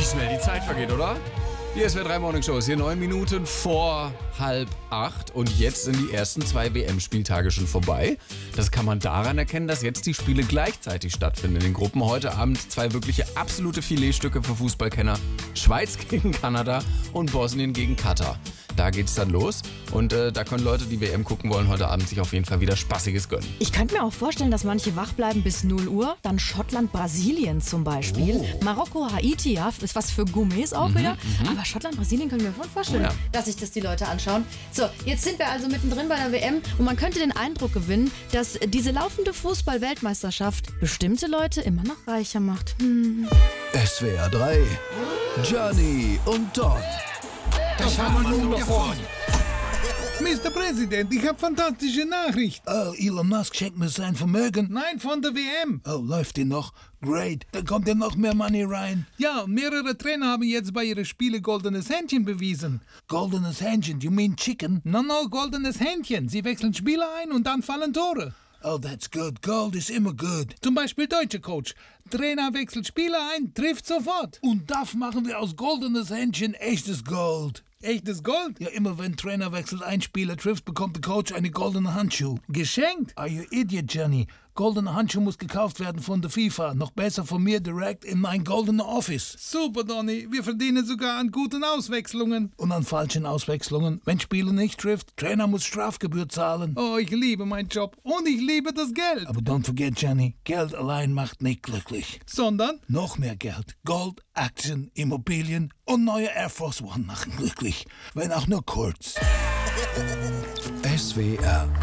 Wie schnell die Zeit vergeht, oder? Hier ist SWR3 Morning Show. Ist hier 9 Minuten vor 7:30 und jetzt sind die ersten 2 WM-Spieltage schon vorbei. Das kann man daran erkennen, dass jetzt die Spiele gleichzeitig stattfinden in den Gruppen. Heute Abend 2 wirkliche absolute Filetstücke für Fußballkenner. Schweiz gegen Kanada und Bosnien gegen Katar. Da geht's dann los und da können Leute, die WM gucken wollen, heute Abend sich auf jeden Fall wieder Spaßiges gönnen. Ich könnte mir auch vorstellen, dass manche wach bleiben bis 0 Uhr. Dann Schottland, Brasilien zum Beispiel. Marokko, Haiti, ja, ist was für Gourmets auch wieder. Aber Schottland, Brasilien können wir mir schon vorstellen, dass sich das die Leute anschauen. So, jetzt sind wir also mittendrin bei der WM und man könnte den Eindruck gewinnen, dass diese laufende Fußball-Weltmeisterschaft bestimmte Leute immer noch reicher macht. SWR 3, Gianni und Don. Das haben wir nun davon. Mr. President, ich habe fantastische Nachricht. Oh, Elon Musk schenkt mir sein Vermögen. Nein, von der WM. Oh, läuft die noch? Great, da kommt ja noch mehr Money rein. Ja, und mehrere Trainer haben jetzt bei ihren Spielen goldenes Händchen bewiesen. Goldenes Händchen, you mean chicken? No, goldenes Händchen. Sie wechseln Spieler ein und dann fallen Tore. Oh, that's good. Gold is immer good. Zum Beispiel deutscher Coach. Trainer wechselt Spieler ein, trifft sofort. Und das machen wir aus goldenes Händchen echtes Gold. Echtes Gold? Ja, immer wenn Trainer wechselt, ein Spieler trifft, bekommt der Coach eine goldene Handschuh. Geschenkt? Are you idiot, Johnny? Goldene Handschuh muss gekauft werden von der FIFA. Noch besser von mir direkt in mein goldener Office. Super, Donny. Wir verdienen sogar an guten Auswechslungen. Und an falschen Auswechslungen. Wenn Spieler nicht trifft, Trainer muss Strafgebühr zahlen. Oh, ich liebe meinen Job. Und ich liebe das Geld. Aber don't forget, Johnny, Geld allein macht nicht glücklich. Sondern? Noch mehr Geld. Gold, Aktien, Immobilien und neue Air Force One machen glücklich. Wenn auch nur kurz. SWR